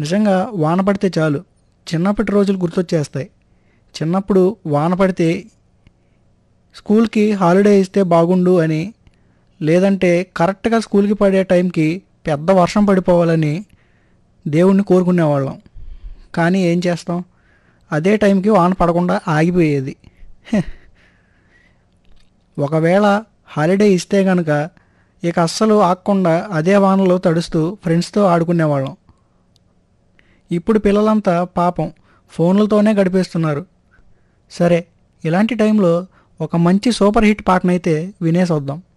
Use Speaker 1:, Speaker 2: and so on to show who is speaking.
Speaker 1: నిజంగా వాన పడితే చాలు చిన్నప్పటి రోజులు గుర్తొచ్చేస్తాయి. చిన్నప్పుడు వాన పడితే స్కూల్కి హాలిడే ఇస్తే బాగుండు అని, లేదంటే కరెక్ట్గా స్కూల్కి పడే టైంకి పెద్ద వర్షం పడిపోవాలని దేవుణ్ణి కోరుకునేవాళ్ళం. కానీ ఏం చేస్తాం, అదే టైంకి వాన పడకుండా ఆగిపోయేది. ఒకవేళ హాలిడే ఇస్తే కనుక ఇక అస్సలు ఆగకుండా అదే వానలో తడుస్తూ ఫ్రెండ్స్తో ఆడుకునేవాళ్ళం. ఇప్పుడు పిల్లలంతా పాపం ఫోన్లతోనే గడిపేస్తున్నారు. సరే, ఇలాంటి టైంలో ఒక మంచి సూపర్ హిట్ పాటనైతే వినేసొద్దాం.